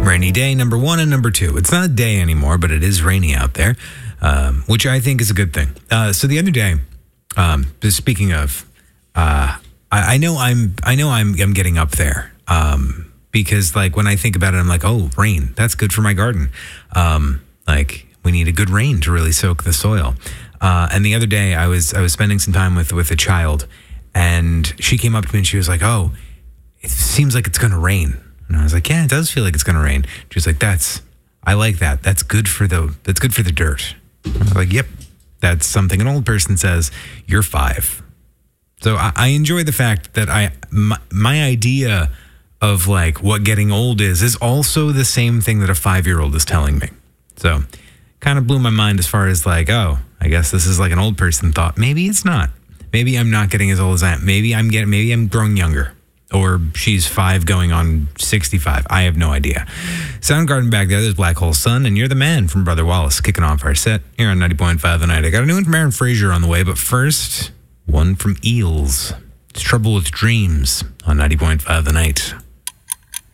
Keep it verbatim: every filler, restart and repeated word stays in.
Rainy day, number one, and number two. It's not a day anymore, but it is rainy out there, um, which I think is a good thing. Uh, so the other day, um, just speaking of, uh, I, I know I'm, I know I'm, I'm getting up there, um, because like when I think about it, I'm like, oh, rain, that's good for my garden. Um, like we need a good rain to really soak the soil. Uh, and the other day, I was, I was spending some time with with a child, and she came up to me and she was like, oh, it seems like it's going to rain. And I was like, yeah, it does feel like it's going to rain. She was like, that's, I like that. That's good for the, that's good for the dirt. I was like, yep, that's something an old person says. You're five. So I, I enjoy the fact that I, my, my idea of like what getting old is, is also the same thing that a five-year-old is telling me. So kind of blew my mind as far as like, oh, I guess this is like an old person thought. Maybe it's not. Maybe I'm not getting as old as I am. Maybe I'm getting, maybe I'm growing younger. Or she's five going on sixty-five. I have no idea. Soundgarden back there. There's Black Hole Sun. And You're the Man from Brother Wallace kicking off our set here on ninety point five The Night. I got a new one from Aaron Fraser on the way. But first, one from Eels. It's Trouble with Dreams on ninety point five The Night.